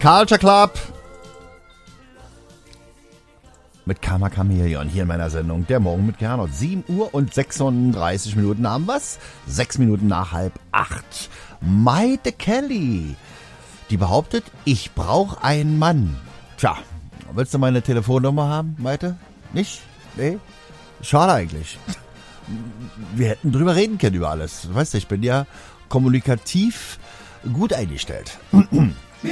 Culture Club mit Karma Chameleon hier in meiner Sendung Der Morgen mit Gernot. 7 Uhr und 36 Minuten haben wir's. 6 Minuten nach 7:30. Maite Kelly, die behauptet, ich brauche einen Mann. Tja, willst du meine Telefonnummer haben, Maite? Nicht? Nee? Schade eigentlich. Wir hätten drüber reden können über alles. Weißt du, ich bin ja kommunikativ gut eingestellt.